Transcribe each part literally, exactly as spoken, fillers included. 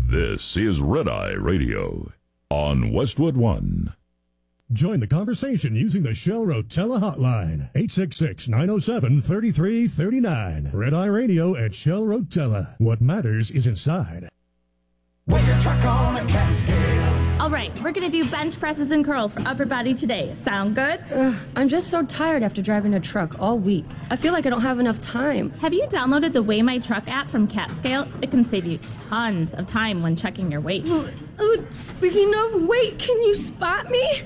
This is Red Eye Radio on Westwood One. Join the conversation using the Shell Rotella hotline, eight six six, nine oh seven, three three three nine. Red Eye Radio at Shell Rotella. What matters is inside. Weigh your truck on a cat scale. All right, we're going to do bench presses and curls for upper body today. Sound good? Ugh, I'm just so tired after driving a truck all week. I feel like I don't have enough time. Have you downloaded the Weigh My Truck app from CatScale? It can save you tons of time when checking your weight. Uh, uh, speaking of weight, can you spot me?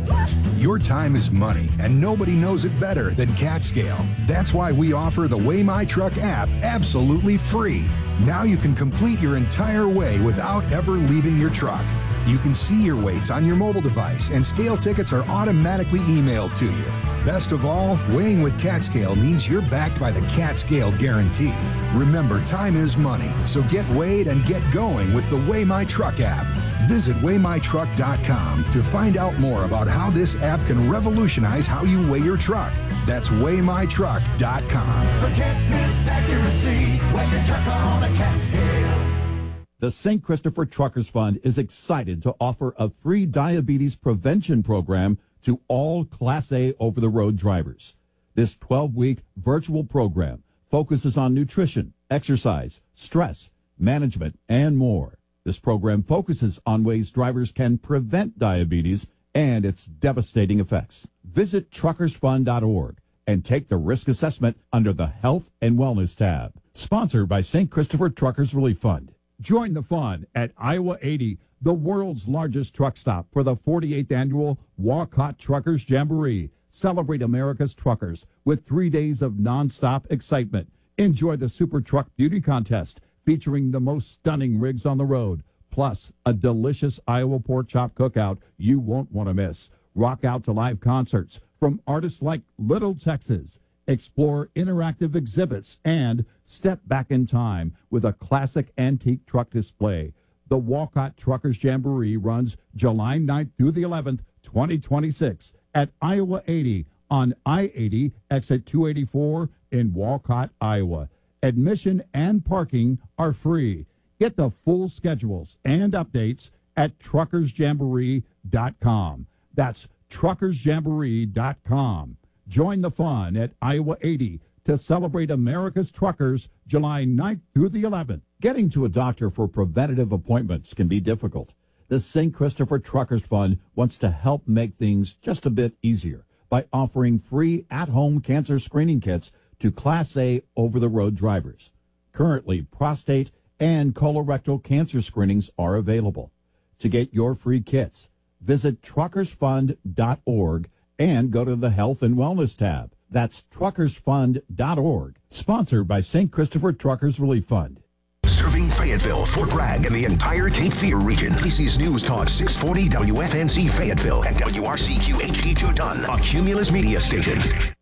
Your time is money, and nobody knows it better than CatScale. That's why we offer the Weigh My Truck app absolutely free. Now you can complete your entire weigh without ever leaving your truck. You can see your weights on your mobile device, and scale tickets are automatically emailed to you. Best of all, weighing with CatScale means you're backed by the CatScale Guarantee. Remember, time is money, so get weighed and get going with the Weigh My Truck app. Visit weigh my truck dot com to find out more about how this app can revolutionize how you weigh your truck. That's weigh my truck dot com. Forget misaccuracy. Weigh your truck on a cat scale. The Saint Christopher Truckers Fund is excited to offer a free diabetes prevention program to all Class A over-the-road drivers. This twelve-week virtual program focuses on nutrition, exercise, stress, management, and more. This program focuses on ways drivers can prevent diabetes and its devastating effects. Visit truckers fund dot org and take the risk assessment under the Health and Wellness tab. Sponsored by Saint Christopher Truckers Relief Fund. Join the fun at Iowa eighty, the world's largest truck stop, for the forty-eighth annual Walcott Truckers Jamboree. Celebrate America's truckers with three days of nonstop excitement. Enjoy the Super Truck Beauty Contest, featuring the most stunning rigs on the road, plus a delicious Iowa pork chop cookout you won't want to miss. Rock out to live concerts from artists like Little Texas. Explore interactive exhibits and step back in time with a classic antique truck display. The Walcott Truckers Jamboree runs July ninth through the eleventh, twenty twenty-six at Iowa eighty on I eighty, exit two eighty-four in Walcott, Iowa. Admission and parking are free. Get the full schedules and updates at truckers jamboree dot com. That's truckers jamboree dot com. Join the fun at Iowa eighty to celebrate America's truckers July ninth through the eleventh. Getting to a doctor for preventative appointments can be difficult. The Saint Christopher Truckers Fund wants to help make things just a bit easier by offering free at-home cancer screening kits to Class A over-the-road drivers. Currently, prostate and colorectal cancer screenings are available. To get your free kits, visit truckers fund dot org and go to the Health and Wellness tab. That's truckers fund dot org. Sponsored by Saint Christopher Truckers Relief Fund. Serving Fayetteville, Fort Bragg, and the entire Cape Fear region. This is News Talk six forty W F N C Fayetteville and W R C Q H D two Dunn, a Cumulus media station.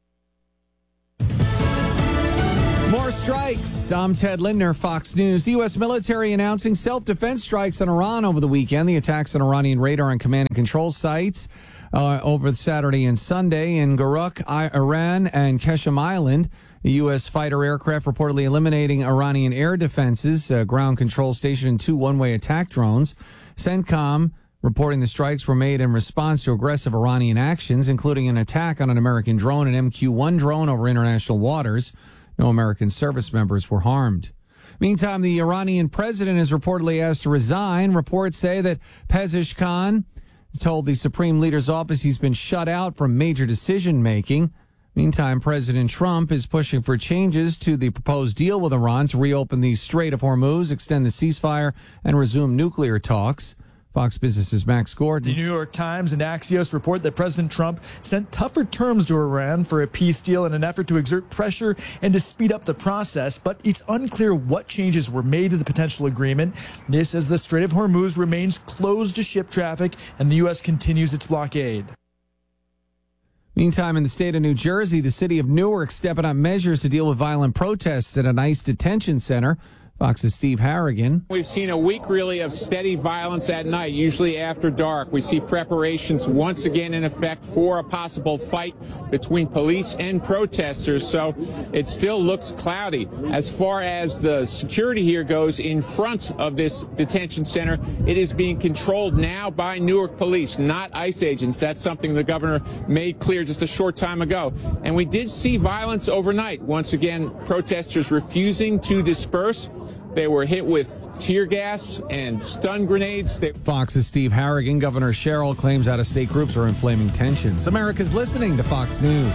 More strikes. I'm Ted Lindner, Fox News. The U S military announcing self-defense strikes on Iran over the weekend. The attacks on Iranian radar and command and control sites uh, over Saturday and Sunday in Guruk, Iran, and Keshem Island. The U S fighter aircraft reportedly eliminating Iranian air defenses, a ground control station, and two one-way attack drones. CENTCOM reporting the strikes were made in response to aggressive Iranian actions, including an attack on an American drone, an M Q one drone, over international waters. No American service members were harmed. Meantime, the Iranian president is reportedly asked to resign. Reports say that Pezeshkian told the Supreme Leader's office he's been shut out from major decision-making. Meantime, President Trump is pushing for changes to the proposed deal with Iran to reopen the Strait of Hormuz, extend the ceasefire, and resume nuclear talks. Fox Business's Max Gordon. The New York Times and Axios report that President Trump sent tougher terms to Iran for a peace deal in an effort to exert pressure and to speed up the process, but it's unclear what changes were made to the potential agreement. This as the Strait of Hormuz remains closed to ship traffic and the U S continues its blockade. Meantime, in the state of New Jersey, the city of Newark stepping up measures to deal with violent protests at an ICE detention center. Fox's Steve Harrigan. We've seen a week, really, of steady violence at night, usually after dark. We see preparations once again in effect for a possible fight between police and protesters, so it still looks cloudy. As far as the security here goes in front of this detention center, it is being controlled now by Newark police, not ICE agents. That's something the governor made clear just a short time ago. And we did see violence overnight. Once again, protesters refusing to disperse. They were hit with tear gas and stun grenades. They- Fox's Steve Harrigan. Governor Sherrill claims out-of-state groups are inflaming tensions. America's listening to Fox News.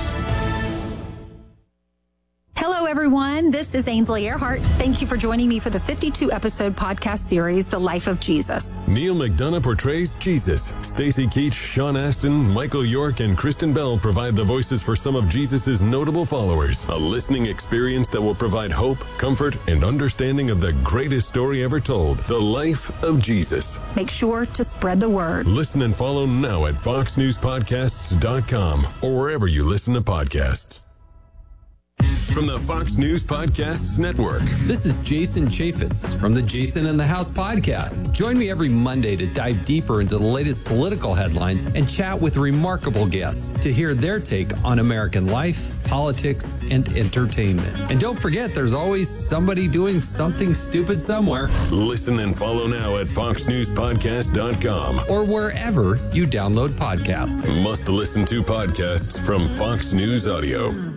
Hello, everyone. This is Ainsley Earhart. Thank you for joining me for the fifty-two episode podcast series, The Life of Jesus. Neil McDonough portrays Jesus. Stacy Keach, Sean Astin, Michael York, and Kristen Bell provide the voices for some of Jesus' notable followers. A listening experience that will provide hope, comfort, and understanding of the greatest story ever told, The Life of Jesus. Make sure to spread the word. Listen and follow now at fox news podcasts dot com or wherever you listen to podcasts. From the Fox News Podcasts Network. This is Jason Chaffetz from the Jason in the House podcast. Join me every Monday to dive deeper into the latest political headlines and chat with remarkable guests to hear their take on American life, politics, and entertainment. And don't forget, there's always somebody doing something stupid somewhere. Listen and follow now at fox news podcast dot com or wherever you download podcasts. Must listen to podcasts from Fox News Audio.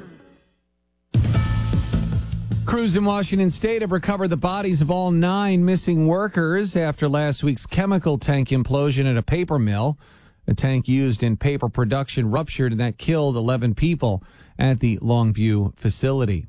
Crews in Washington State have recovered the bodies of all nine missing workers after last week's chemical tank implosion at a paper mill. A tank used in paper production ruptured, and that killed eleven people at the Longview facility.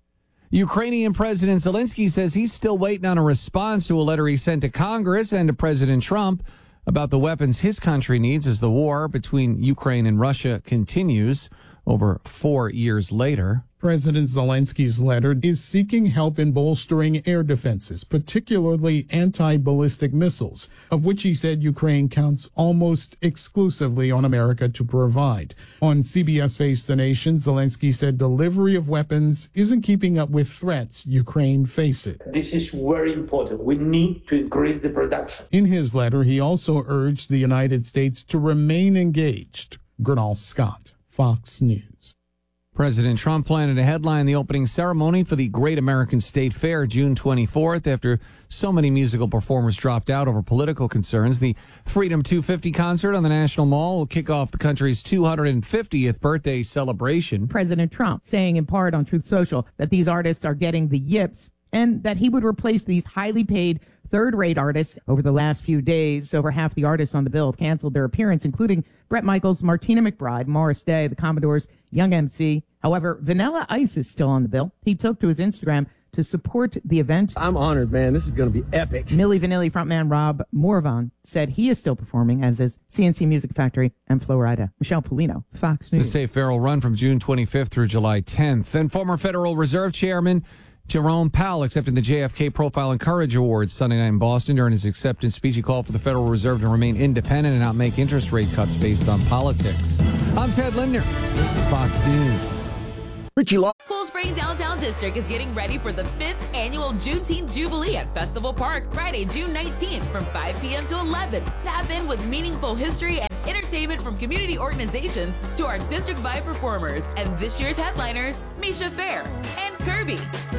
Ukrainian President Zelensky says he's still waiting on a response to a letter he sent to Congress and to President Trump about the weapons his country needs as the war between Ukraine and Russia continues over four years later. President Zelensky's letter is seeking help in bolstering air defenses, particularly anti-ballistic missiles, of which he said Ukraine counts almost exclusively on America to provide. On C B S Face the Nation, Zelensky said delivery of weapons isn't keeping up with threats Ukraine faces. This is very important. We need to increase the production. In his letter, he also urged the United States to remain engaged. Gernal Scott, Fox News. President Trump planted a headline the opening ceremony for the Great American State Fair June twenty-fourth after so many musical performers dropped out over political concerns. The Freedom two fifty concert on the National Mall will kick off the country's two hundred fiftieth birthday celebration. President Trump saying in part on Truth Social that these artists are getting the yips and that he would replace these highly paid third-rate artists. Over the last few days, over half the artists on the bill have canceled their appearance, including Bret Michaels, Martina McBride, Morris Day, the Commodores, Young M C. However, Vanilla Ice is still on the bill. He took to his Instagram to support the event. I'm honored, man. This is going to be epic. Milli Vanilli frontman Rob Morvan said he is still performing, as is C N C Music Factory and Flo Rida. Michelle Polino, Fox News. The State Fair will run from June twenty-fifth through July tenth. And former Federal Reserve Chairman Jerome Powell accepted the J F K Profile and Courage Awards Sunday night in Boston. During his acceptance speech, he called for the Federal Reserve to remain independent and not make interest rate cuts based on politics. I'm Ted Lindner. This is Fox News. Richie Law. Cool Spring Downtown District is getting ready for the fifth annual Juneteenth Jubilee at Festival Park, Friday, June nineteenth from five p.m. to eleven. Tap in with meaningful history and entertainment from community organizations to our district-wide performers and this year's headliners, Misha Fair and Kirby.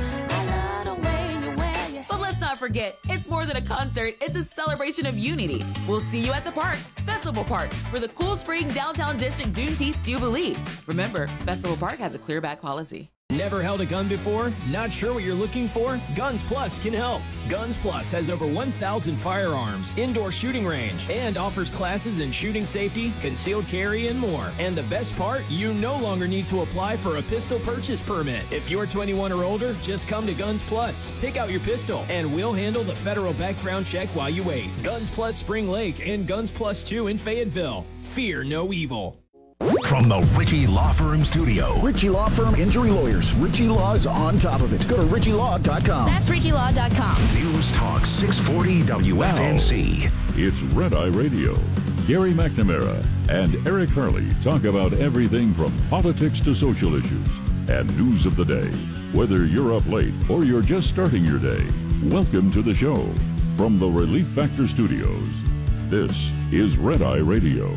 But let's not forget, it's more than a concert, it's a celebration of unity. We'll see you at the park, Festival Park, for the Cool Spring Downtown District Juneteenth Jubilee. Remember, Festival Park has a clear back policy. Never held a gun before? Not sure what you're looking for? Guns Plus can help. Guns Plus has over one thousand firearms, indoor shooting range, and offers classes in shooting safety, concealed carry, and more. And the best part? You no longer need to apply for a pistol purchase permit. If you're twenty-one or older, just come to Guns Plus. Pick out your pistol, and we'll handle the federal background check while you wait. Guns Plus Spring Lake and Guns Plus two in Fayetteville. Fear no evil. From the Ritchie Law Firm studio. Ritchie Law Firm Injury Lawyers. Ritchie Law's on top of it. Go to ritchie law dot com. That's ritchie law dot com. News Talk six forty W F N C. It's Red Eye Radio. Gary McNamara and Eric Hurley talk about everything from politics to social issues and news of the day. Whether you're up late or you're just starting your day, Welcome to the show. From the Relief Factor Studios, this is Red Eye Radio.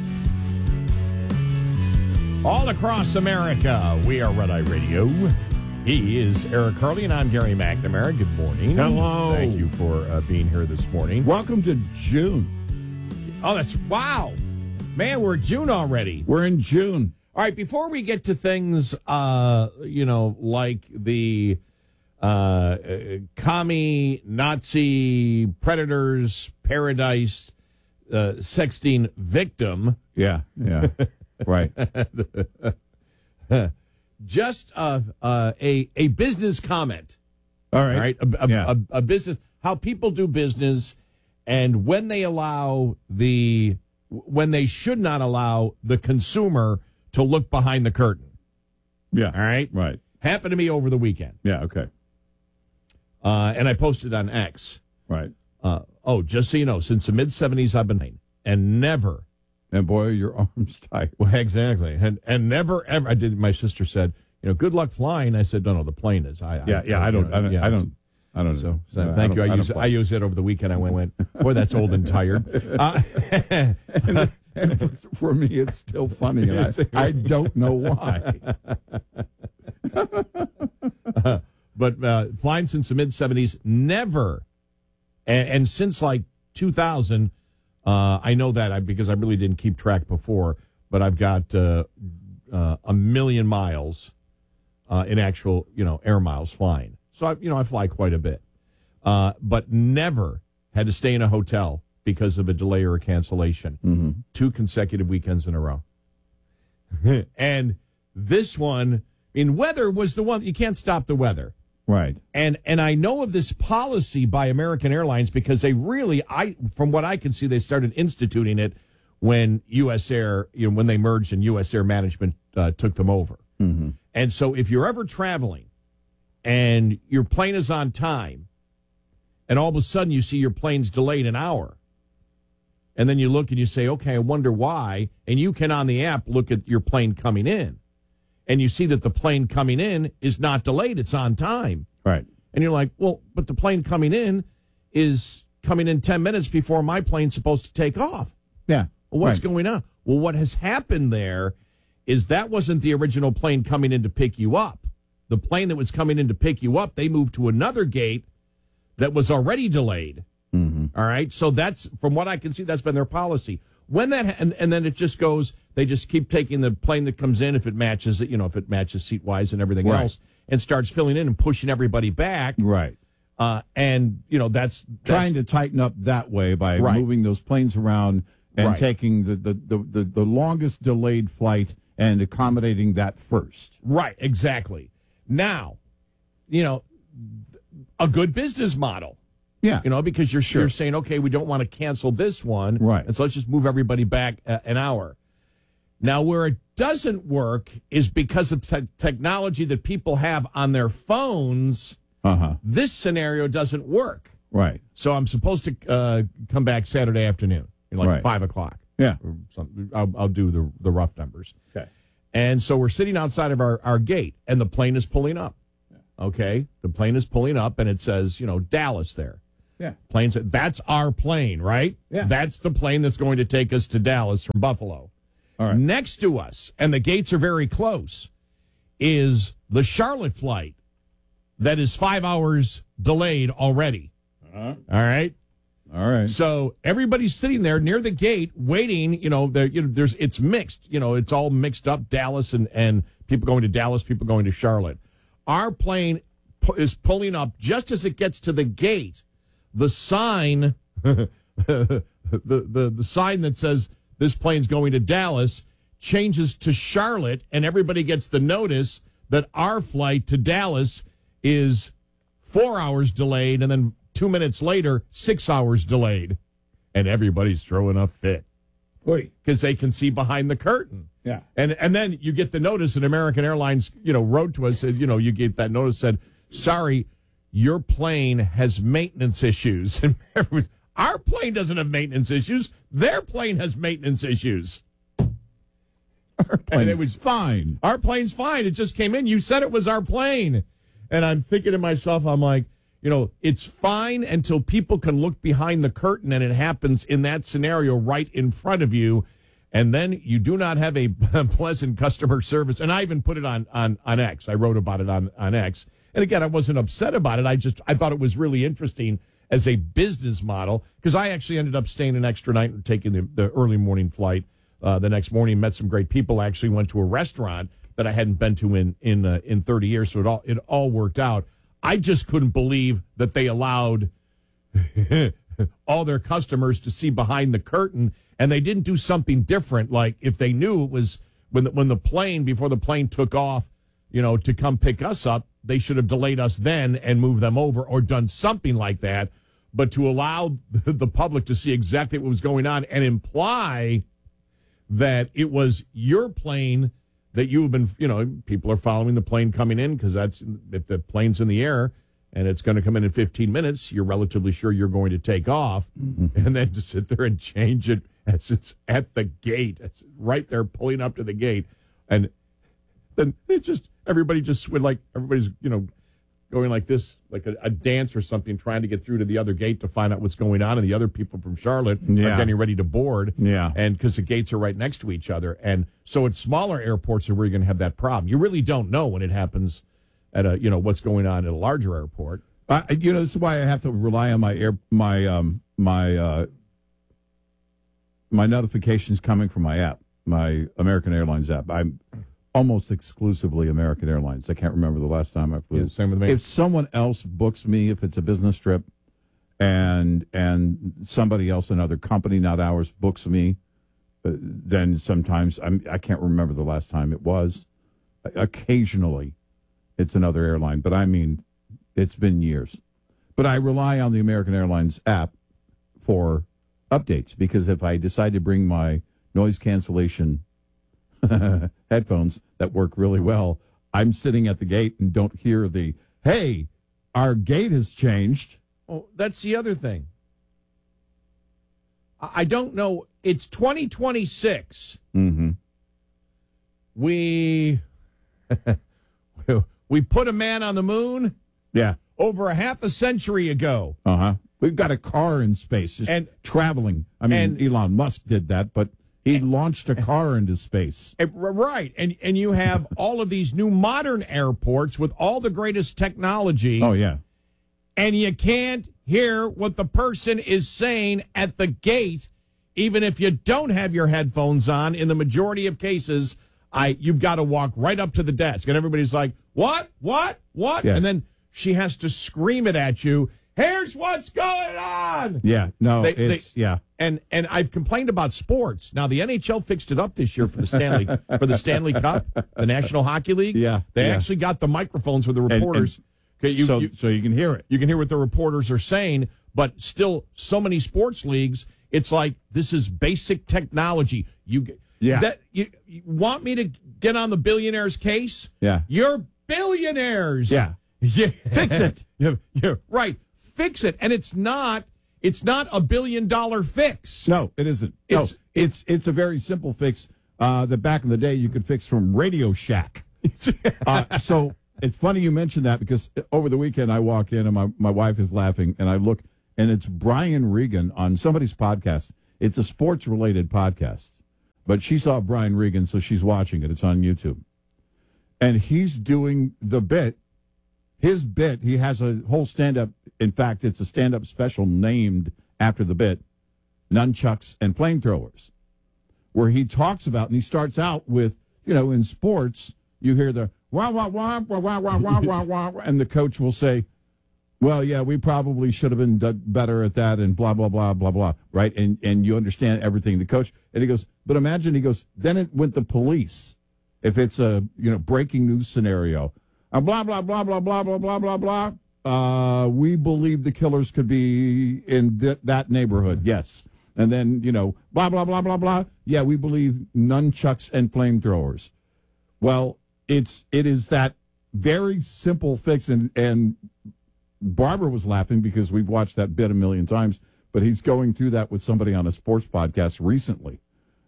All across America, we are Red Eye Radio. He is Eric Hurley, and I'm Gary McNamara. Good morning. Hello. Thank you for uh, being here this morning. Welcome to June. Oh, that's, wow. Man, we're June already. We're in June. All right, before we get to things, uh, you know, like the uh, uh, commie, Nazi, predators, paradise, uh, sexting victim. Yeah, yeah, right. Just uh, uh, a a business comment. All right, All right, a, a, yeah. a, a business, how people do business, and when they allow the when they should not allow the consumer to look behind the curtain. Yeah. All right. Right. Happened to me over the weekend. Yeah. Okay. Uh, and I posted on X. Right. Uh, oh, just so you know, since the mid seventies, I've been playing and never. And boy, your arms tight. Well, exactly. And and never ever. I did. My sister said, you know, good luck flying. I said, no, no, the plane is. I, Yeah. I, Yeah. I don't. I don't. yeah. I don't. I don't So, know. so No, thank I you. I, don't- I use don't I used it over the weekend. I went, went boy, that's old and tired. Uh, and, and for me, it's still funny. And I, I don't know why. uh, but uh, flying since the mid seventies, never, and, and since like two thousand, uh, I know that I, because I really didn't keep track before, but I've got uh, uh, a million miles uh, in actual, you know, air miles flying. So I, you know, I fly quite a bit, uh, but never had to stay in a hotel because of a delay or a cancellation. Mm-hmm. Two consecutive weekends in a row. And this one, I mean, weather was the one, you can't stop the weather. Right. And and I know of this policy by American Airlines because they really, I from what I can see, they started instituting it when U S Air, you know, when they merged and U S Air Management uh, took them over. Mm-hmm. And so if you're ever traveling and your plane is on time and all of a sudden you see your plane's delayed an hour, and then you look and you say, okay, I wonder why. And you can, on the app, look at your plane coming in. And you see that the plane coming in is not delayed. It's on time. Right. And you're like, well, but the plane coming in is coming in ten minutes before my plane's supposed to take off. Yeah. Well, what's right. going on? Well, what has happened there is that wasn't the original plane coming in to pick you up. The plane that was coming in to pick you up, they moved to another gate that was already delayed. Mm-hmm. All right. So that's, from what I can see, that's been their policy. When that, and, and then it just goes, they just keep taking the plane that comes in, if it matches it, you know, if it matches seat wise and everything Right. else, and starts filling in and pushing everybody back. Right. Uh, and, you know, that's, that's Trying to tighten up that way by Right. moving those planes around and Right. taking the, the, the, the, the longest delayed flight and accommodating that first. Right. Exactly. Now, you know, a good business model. Yeah. You know, because you're Sure. you're saying, okay, we don't want to cancel this one. Right. And so let's just move everybody back uh, an hour. Now, where it doesn't work is because of te- technology that people have on their phones. Uh-huh. This scenario doesn't work. Right. So I'm supposed to uh, come back Saturday afternoon, like Right. five o'clock. Yeah. Or something. I'll, I'll do the, the rough numbers. Okay. And so we're sitting outside of our, our gate, and the plane is pulling up. Okay? The plane is pulling up, and it says, you know, Dallas there. Yeah. Planes, that's our plane, right? Yeah. That's the plane that's going to take us to Dallas from Buffalo. All right. Next to us, and the gates are very close, is the Charlotte flight that is five hours delayed already. Uh-huh. All right? All right. So everybody's sitting there near the gate waiting. You know, there, you know, there's it's mixed. You know, it's all mixed up. Dallas and and people going to Dallas, people going to Charlotte. Our plane pu- is pulling up just as it gets to the gate. The sign, the, the the sign that says this plane's going to Dallas changes to Charlotte, and everybody gets the notice that our flight to Dallas is four hours delayed, and then two minutes later, six hours delayed. And everybody's throwing a fit. Because they can see behind the curtain. Yeah. And and then you get the notice, and American Airlines, you know, wrote to us, said, you know, you get that notice, said, sorry, your plane has maintenance issues. And everyone, our plane doesn't have maintenance issues. Their plane has maintenance issues. Our And it plane's was fine. Our plane's fine. It just came in. You said it was our plane. And I'm thinking to myself, I'm like, you know, it's fine until people can look behind the curtain and it happens in that scenario right in front of you. And then you do not have a pleasant customer service. And I even put it on, on, on X. I wrote about it on, on X. And again, I wasn't upset about it. I just, I thought it was really interesting as a business model, because I actually ended up staying an extra night and taking the, the early morning flight uh, the next morning, met some great people. I actually went to a restaurant that I hadn't been to in, in, uh, in thirty years. So it all, it all worked out. I just couldn't believe that they allowed all their customers to see behind the curtain, and they didn't do something different. Like if they knew it was when the, when the plane, before the plane took off, you know, to come pick us up, they should have delayed us then and moved them over or done something like that. But to allow the public to see exactly what was going on and imply that it was your plane that you have been, you know, people are following the plane coming in because that's, if the plane's in the air and it's going to come in in fifteen minutes, you're relatively sure you're going to take off. Mm-hmm. And then to sit there and change it as it's at the gate, it's right there pulling up to the gate. And then it just, everybody just would like, everybody's, you know, going like this, like a, a dance or something, trying to get through to the other gate to find out what's going on. And the other people from Charlotte Yeah. are getting ready to board. Yeah. And because the gates are right next to each other. And so at smaller airports are where you're going to have that problem. You really don't know when it happens at a, you know, what's going on at a larger airport. Uh, you know, this is why I have to rely on my air, my, um, my, uh, my notifications coming from my app, my American Airlines app. I'm almost exclusively American Airlines. I can't remember the last time I flew. Yeah, same with me. If someone else books me, if it's a business trip, and and somebody else, another company, not ours, books me, uh, then sometimes I'm, I can't remember the last time it was. Occasionally, it's another airline, but I mean, it's been years. But I rely on the American Airlines app for updates, because if I decide to bring my noise cancellation headphones that work really well, I'm sitting at the gate and don't hear the, hey, our gate has changed. Oh, that's the other thing. I don't know. It's twenty twenty-six. Mm-hmm. We we put a man on the moon. Yeah. Over a half a century ago. Uh-huh. We've got a car in space just and traveling. I mean, and, Elon Musk did that, but he launched a car into space. Right. And and you have all of these new modern airports with all the greatest technology. Oh, yeah. And you can't hear what the person is saying at the gate, even if you don't have your headphones on. In the majority of cases, I you've got to walk right up to the desk. And everybody's like, what? What? What? Yeah. And then she has to scream it at you. Here's what's going on. Yeah, no, They- it's, they- yeah. And and I've complained about sports. Now the N H L fixed it up this year for the Stanley for the Stanley Cup, the National Hockey League. Yeah, they yeah. actually got the microphones with the And- and reporters. Okay, you, so, you, so you can hear it. you can hear what the reporters are saying, but still, so many sports leagues, it's like this is basic technology. You Yeah. that you, you want me to get on the billionaires' case? Yeah. You're billionaires. Yeah. Yeah. Fix it. Yeah, yeah, right. Fix it. And it's not it's not a billion dollar fix. No, it isn't. It's- no, it's it's a very simple fix uh, that back in the day you could fix from Radio Shack. uh, so it's funny you mentioned that, because over the weekend I walk in and my, my wife is laughing and I look and it's Brian Regan on somebody's podcast. It's a sports related podcast, but she saw Brian Regan, so she's watching it. It's on YouTube. And he's doing the bit. His bit, he has a whole stand-up. In fact, it's a stand-up special named after the bit, Nunchucks and Flamethrowers, where he talks about, and he starts out with, you know, in sports, you hear the wah, wah, wah, wah, wah, wah, wah, wah, wah, wah, and the coach will say, well, yeah, we probably should have been done better at that, and blah, blah, blah, blah, blah, right? And and you understand everything. The coach, and he goes, but imagine, he goes, then it went the police, if it's a, you know, breaking news scenario, uh, blah, blah, blah, blah, blah, blah, blah, blah, blah, uh, we believe the killers could be in th- that neighborhood, yes. And then, you know, blah, blah, blah, blah, blah, yeah, we believe nunchucks and flamethrowers. Well, it's, it is that very simple fix, and, and Barbara was laughing because we've watched that bit a million times, but he's going through that with somebody on a sports podcast recently.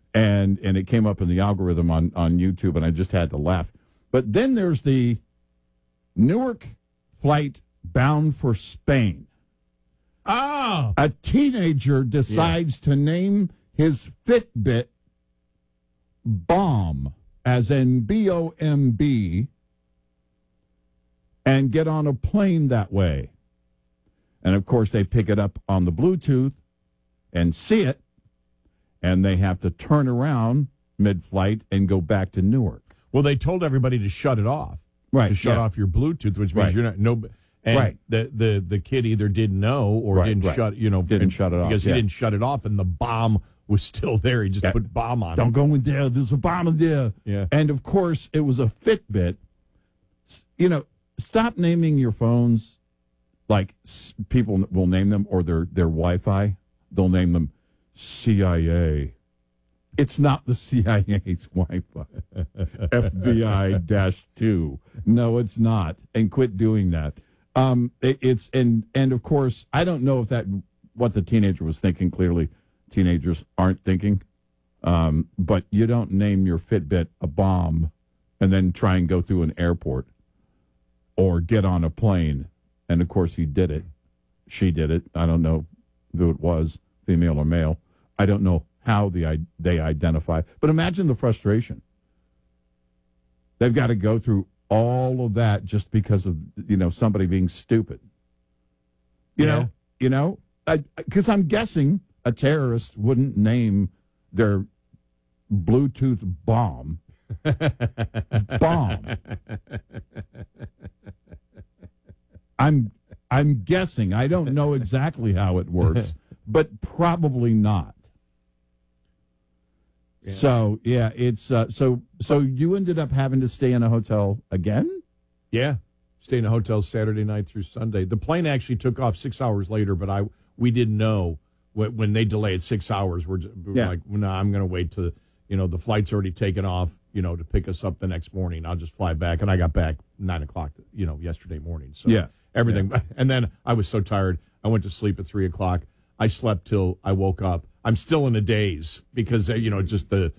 And and it came up in the algorithm on, on YouTube, and I just had to laugh. But then there's the Newark flight bound for Spain. Oh. A teenager decides yeah. to name his Fitbit Bomb, as in B O M B, and get on a plane that way. And, of course, they pick it up on the Bluetooth and see it, and they have to turn around mid-flight and go back to Newark. Well, they told everybody to shut it off. Right. To shut yeah. off your Bluetooth, which means right. you're not... no. And right. the, the, the kid either didn't know or right, didn't right. shut, you know... Didn't and, shut it off. Because yeah. he didn't shut it off, and the bomb was still there. He just yeah. put bomb on Don't it. go in there. There's a bomb in there. Yeah. And, of course, it was a Fitbit. You know, stop naming your phones like people will name them, or their, their Wi-Fi. They'll name them C I A. It's not the C I A's Wi-Fi. F B I two. No, it's not. And quit doing that. Um, it, it's and and of course, I don't know if that what the teenager was thinking. Clearly, teenagers aren't thinking. Um, but you don't name your Fitbit a bomb and then try and go through an airport or get on a plane. And of course, he did it. She did it. I don't know who it was, female or male. I don't know how the they identify. But imagine the frustration. They've got to go through all of that just because of, you know, somebody being stupid. You yeah. know, you know, because I'm guessing a terrorist wouldn't name their Bluetooth bomb bomb. I'm I'm guessing. I don't know exactly how it works, but probably not. Yeah. So yeah, it's uh, so so you ended up having to stay in a hotel again? Yeah, stay in a hotel Saturday night through Sunday. The plane actually took off six hours later, but I we didn't know when, when they delayed six hours. We're, we're yeah. like, no, I'm going to wait to, you know, the flight's already taken off, you know, to pick us up the next morning. I'll just fly back, and I got back nine o'clock, you know, yesterday morning. So yeah, everything, yeah. and then I was so tired. I went to sleep at three o'clock. I slept till I woke up. I'm still in a daze because, uh, you know, just the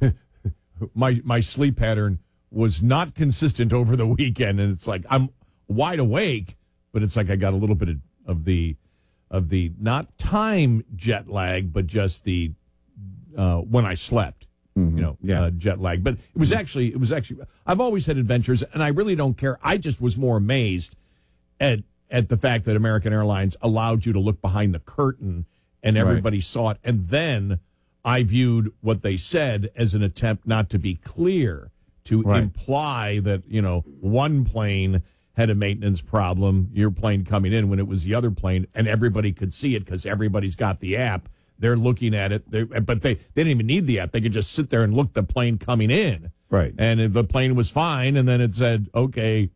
my my sleep pattern was not consistent over the weekend, and it's like I'm wide awake, but it's like I got a little bit of, of the of the not time jet lag, but just the uh, when I slept, mm-hmm. you know, yeah. uh, jet lag. But it was actually it was actually I've always had adventures, and I really don't care. I just was more amazed at at the fact that American Airlines allowed you to look behind the curtain and everybody right. saw it. And then I viewed what they said as an attempt not to be clear, to right. imply that, you know, one plane had a maintenance problem, your plane coming in, when it was the other plane, and everybody could see it because everybody's got the app. They're looking at it, they, but they, they didn't even need the app. They could just sit there and look the plane coming in. Right. And if the plane was fine, and then it said, okay,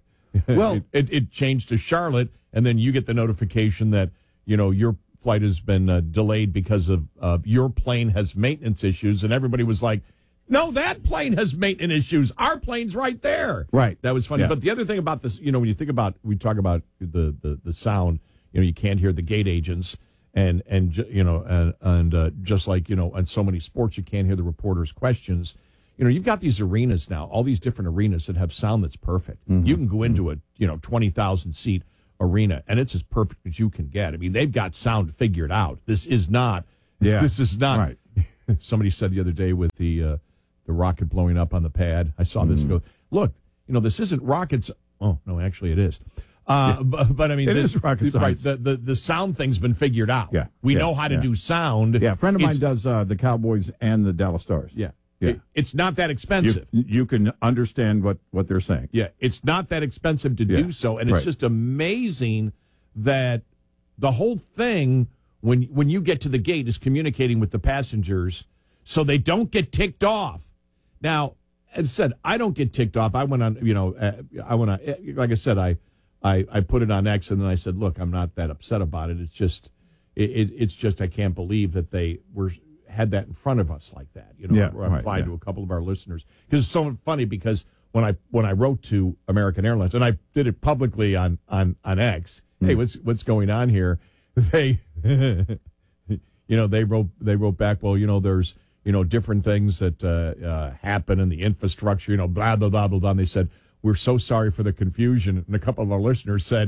well, it, it, it changed to Charlotte, and then you get the notification that, you know, your flight has been uh, delayed because of uh, your plane has maintenance issues, and everybody was like, no, that plane has maintenance issues. Our plane's right there. Right. That was funny. Yeah. But the other thing about this, you know, when you think about, we talk about the, the, the sound, you know, you can't hear the gate agents, and, and you know, and, and uh, just like, you know, on so many sports, you can't hear the reporters' questions. You know, you've got these arenas now, all these different arenas that have sound that's perfect. Mm-hmm. You can go into a, you know, twenty thousand seat arena, and it's as perfect as you can get. I mean, they've got sound figured out. This is not, yeah. this is not, right. Somebody said the other day with the, uh, the rocket blowing up on the pad, I saw this mm. go, look, you know, this isn't rockets. Oh, no, actually it is. Uh, yeah. but, but I mean, it this, is rocket right, science. the, the, the sound thing's been figured out. Yeah. We yeah. know how to yeah. do sound. Yeah, a friend of it's, mine does uh, the Cowboys and the Dallas Stars. Yeah. Yeah. It, it's not that expensive. You, you can understand what, what they're saying. Yeah, it's not that expensive to yeah. do so, and it's right. just amazing that the whole thing, when when you get to the gate, is communicating with the passengers so they don't get ticked off. Now, as I said, I don't get ticked off. I went on, you know, uh, I went on, like I said, I, I I put it on X, and then I said, look, I'm not that upset about it. It's just, it, it, it's just, I can't believe that they were had that in front of us like that. You know, yeah, I replied right, yeah. to a couple of our listeners because it's so funny because when I when I wrote to American Airlines, and I did it publicly on on on X, mm. hey, what's what's going on here? They, you know, they wrote they wrote back, well, you know, there's you know different things that uh, uh, happen in the infrastructure, you know, blah blah blah blah blah. And they said, we're so sorry for the confusion, and a couple of our listeners said,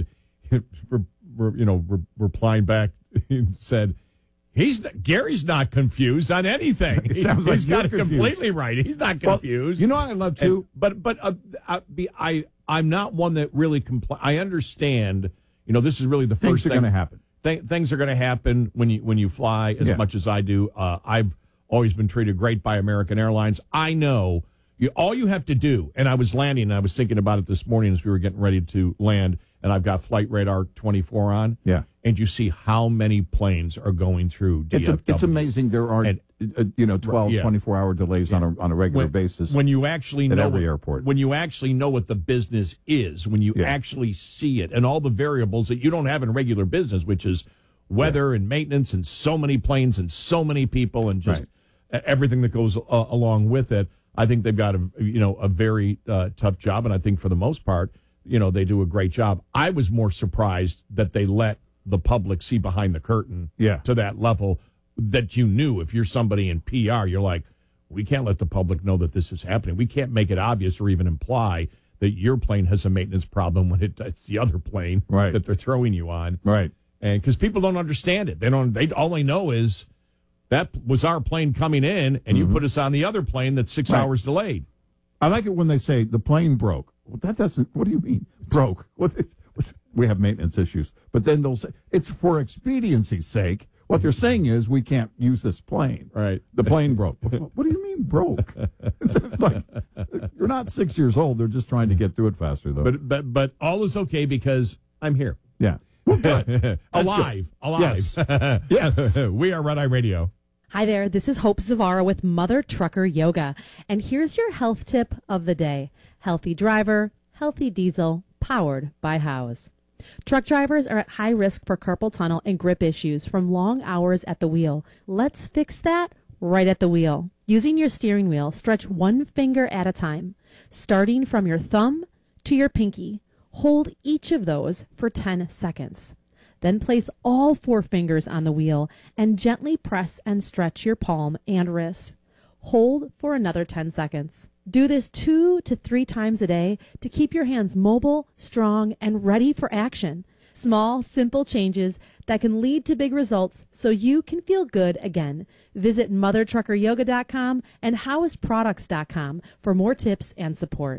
re, re, you know, re, replying back, he said, "He's not, Gary's not confused on anything. It sounds He, like he's got it you're confused. completely right. He's not Well, confused." you know what I love too? And, but but uh, I, be, I I'm not one that really compl- I understand. You know, this is really the Things first are thing going to happen. Th- things are going to happen when you when you fly as Yeah. much as I do. Uh, I've always been treated great by American Airlines. I know you, all you have to do. And I was landing, and I was thinking about it this morning as we were getting ready to land. And I've got Flight Radar twenty-four on. Yeah. And you see how many planes are going through D F W. It's, a, it's amazing. There are, And- uh, you know, twelve, Yeah. twenty-four hour delays on a on a regular when, basis. when you actually at know every what- airport. when you actually know what the business is, when you Yeah. actually see it, and all the variables that you don't have in regular business, which is weather and maintenance, and so many planes and so many people, and just Right. everything that goes uh, along with it. I think they've got a you know a very uh, tough job, and I think for the most part, you know, they do a great job. I was more surprised that they let the public see behind the curtain Yeah. to that level that you knew. If you're somebody in P R, you're like, we can't let the public know that this is happening. We can't make it obvious or even imply that your plane has a maintenance problem when it, it's the other plane Right. that they're throwing you on. Right. And because people don't understand it. They don't, they, all they know is that was our plane coming in and you put us on the other plane that's six Right. hours delayed. I like it when they say the plane broke. Well, that doesn't. What do you mean broke? What is, what's, we have maintenance issues, but then they'll say it's for expediency's sake. What they're saying is we can't use this plane. Right. The plane broke. What, what do you mean broke? It's, it's like you're not six years old. They're just trying to get through it faster, though. But but but all is okay because I'm here. yeah, well, good. That's alive, good. alive. Yes. Yes. We are Red Eye Radio. Hi there, this is Hope Zavara with Mother Trucker Yoga, and here's your health tip of the day. Healthy driver, healthy diesel, powered by Howes. Truck drivers are at high risk for carpal tunnel and grip issues from long hours at the wheel. Let's fix that right at the wheel. Using your steering wheel, stretch one finger at a time, starting from your thumb to your pinky. Hold each of those for ten seconds. Then place all four fingers on the wheel and gently press and stretch your palm and wrist. Hold for another ten seconds. Do this two to three times a day to keep your hands mobile, strong, and ready for action. Small, simple changes that can lead to big results so you can feel good again. Visit mother trucker yoga dot com and howes products dot com for more tips and support.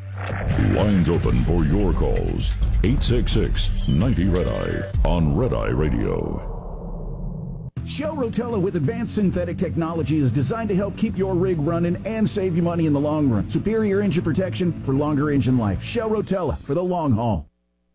Lines open for your calls. eight six six, ninety, Red Eye on Red Eye Radio. Shell Rotella with advanced synthetic technology is designed to help keep your rig running and save you money in the long run. Superior engine protection for longer engine life. Shell Rotella for the long haul.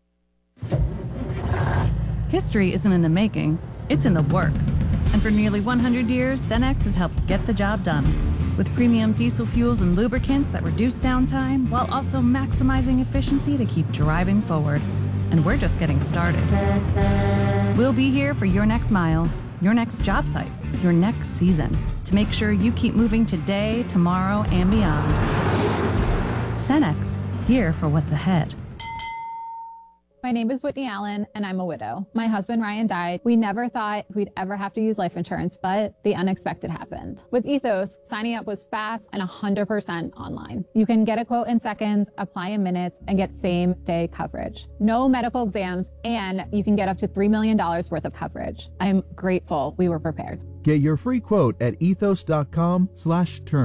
History isn't in the making, it's in the work. And for nearly one hundred years, Cenex has helped get the job done. With premium diesel fuels and lubricants that reduce downtime while also maximizing efficiency to keep driving forward. And we're just getting started. We'll be here for your next mile, your next job site, your next season, to make sure you keep moving today, tomorrow, and beyond. Cenex, here for what's ahead. My name is Whitney Allen, and I'm a widow. My husband, Ryan, died. We never thought we'd ever have to use life insurance, but the unexpected happened. With Ethos, signing up was fast and one hundred percent online. You can get a quote in seconds, apply in minutes, and get same-day coverage. No medical exams, and you can get up to three million dollars worth of coverage. I'm grateful we were prepared. Get your free quote at ethos dot com slash term.